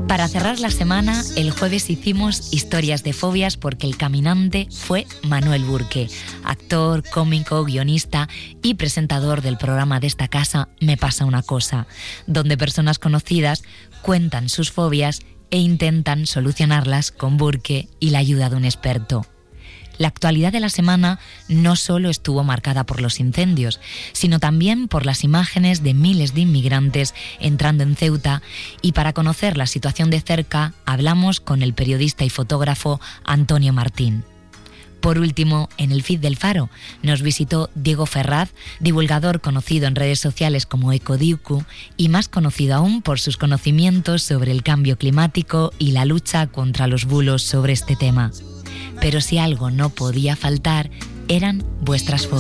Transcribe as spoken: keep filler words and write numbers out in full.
Para cerrar la semana, el jueves hicimos historias de fobias porque el caminante fue Manuel Burke, actor, cómico, guionista y presentador del programa de esta casa Me pasa una cosa, donde personas conocidas cuentan sus fobias e intentan solucionarlas con Burke y la ayuda de un experto. La actualidad de la semana no solo estuvo marcada por los incendios, sino también por las imágenes de miles de inmigrantes entrando en Ceuta, y para conocer la situación de cerca hablamos con el periodista y fotógrafo Antonio Martín. Por último, en el feed del Faro nos visitó Diego Ferraz, divulgador conocido en redes sociales como Ecodiucu y más conocido aún por sus conocimientos sobre el cambio climático y la lucha contra los bulos sobre este tema. Pero si algo no podía faltar, eran vuestras fotos.